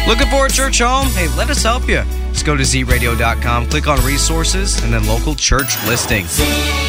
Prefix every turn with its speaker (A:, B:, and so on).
A: Looking for a church home? Hey, let us help you. Just go to zradio.com, click on resources, and then local church listing.